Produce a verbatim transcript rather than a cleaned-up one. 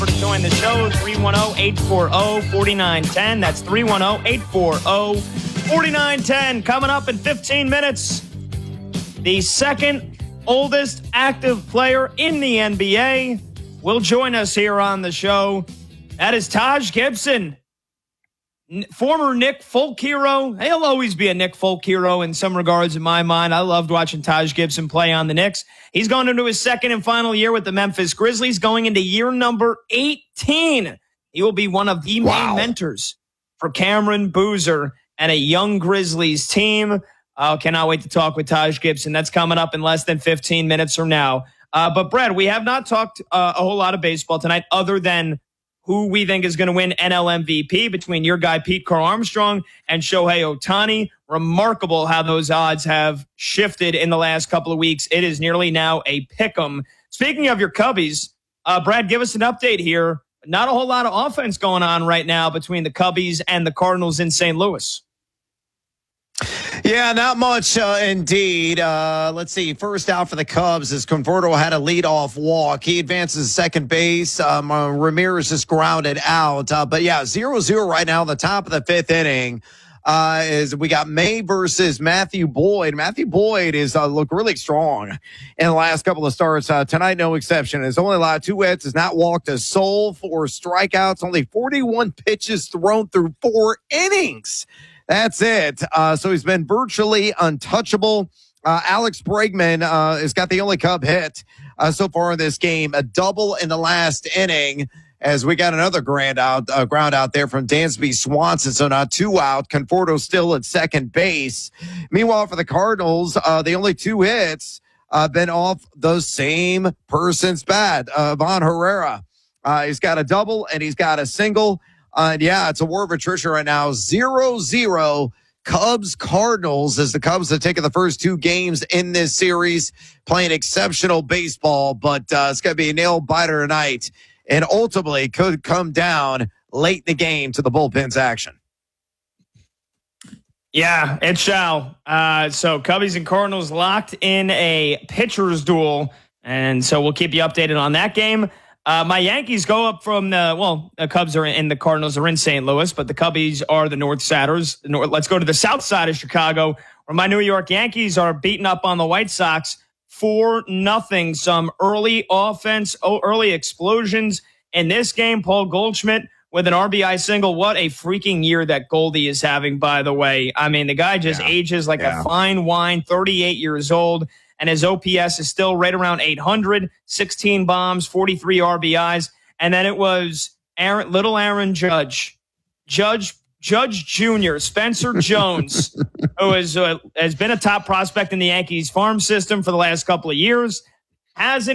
to join the show. three one zero, eight four zero, four nine one zero. That's three one zero, eight four zero, four nine one zero. Coming up in fifteen minutes, the second oldest active player in the N B A will join us here on the show. That is Taj Gibson, N- former Nick Folk hero. He'll always be a Nick Folk hero in some regards in my mind. I loved watching Taj Gibson play on the Knicks. He's going into his second and final year with the Memphis Grizzlies, going into year number eighteen. He will be one of the Wow. main mentors for Cameron Boozer and a young Grizzlies team. I uh, cannot wait to talk with Taj Gibson. That's coming up in less than fifteen minutes from now. Uh, but, Brad, we have not talked uh, a whole lot of baseball tonight other than who we think is going to win N L M V P between your guy Pete Carl Armstrong and Shohei Ohtani. Remarkable how those odds have shifted in the last couple of weeks. It is nearly now a pick'em. Speaking of your Cubbies, uh, Brad, give us an update here. Not a whole lot of offense going on right now between the Cubbies and the Cardinals in Saint Louis. Yeah, not much uh, indeed. Uh, let's see. First out for the Cubs is Converto had a leadoff walk. He advances to second base. Um, uh, Ramirez is grounded out. Uh, but yeah, zero zero right now, the top of the fifth inning. Uh, is we got May versus Matthew Boyd. Matthew Boyd is uh, looked really strong in the last couple of starts. Uh, tonight, no exception. Has only allowed two hits, has not walked a soul, four strikeouts, only forty-one pitches thrown through four innings. That's it. Uh, so he's been virtually untouchable. Uh, Alex Bregman uh, has got the only Cub hit uh, so far in this game, a double in the last inning. As we got another grand out, uh, ground out there from Dansby Swanson. So now two out. Conforto still at second base. Meanwhile, for the Cardinals, uh, the only two hits uh, been off the same person's bat, uh, Von Herrera. Uh, he's got a double and he's got a single. Uh, and yeah, it's a war of attrition right now. zero zero Cubs Cardinals as the Cubs have taken the first two games in this series, playing exceptional baseball, but uh, it's going to be a nail biter tonight. And ultimately could come down late in the game to the bullpen's action. Yeah, it shall. Uh, so Cubbies and Cardinals locked in a pitcher's duel. And so we'll keep you updated on that game. Uh, my Yankees go up from the, well, the Cubs are in, the Cardinals are in Saint Louis, but the Cubbies are the North Siders. The North, let's go to the south side of Chicago, where my New York Yankees are beating up on the White Sox four nothing. Some early offense, oh, early explosions in this game. Paul Goldschmidt with an R B I single. What a freaking year that Goldie is having, by the way. I mean, the guy just yeah. ages like yeah. a fine wine, thirty-eight years old, and his O P S is still right around eight hundred, sixteen bombs, forty-three R B Is. And then it was Aaron, little Aaron Judge, Judge, Judge Junior, Spencer Jones, who is, uh, has been a top prospect in the Yankees farm system for the last couple of years, hasn't